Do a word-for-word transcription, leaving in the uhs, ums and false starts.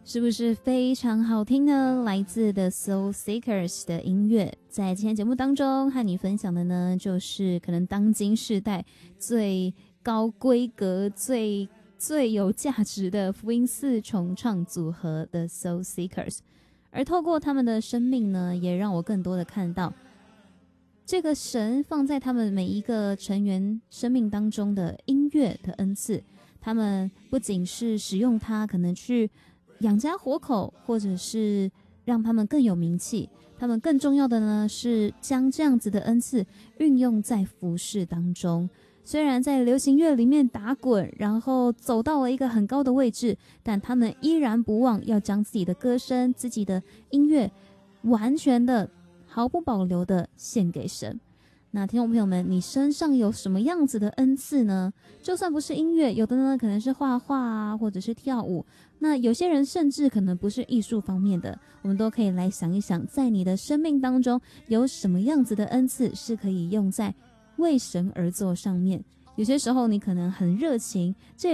是不是非常好听呢？来自 The Soul Seekers 的音乐，在今天节目当中和你分享的呢，就是可能当今世代最高规格、最最有价值的福音四重唱组合 The Soul Seekers。而透过他们的生命呢，也让我更多的看到这个神放在他们每一个成员生命当中的音乐的恩赐。他们不仅是使用它可能去养家活口，或者是让他们更有名气，他们更重要的呢是将这样子的恩赐运用在服事当中。虽然在流行乐里面打滚，然后走到了一个很高的位置，但他们依然不忘要将自己的歌声、自己的音乐完全的毫不保留的献给神。那听众朋友们，你身上有什么样子的恩赐呢？就算不是音乐，有的呢可能是画画啊，或者是跳舞。那有些人甚至可能不是艺术方面的，我们都可以来想一想，在你的生命当中有什么样子的恩赐是可以用在为神而做上面。有些时候你可能很热情，这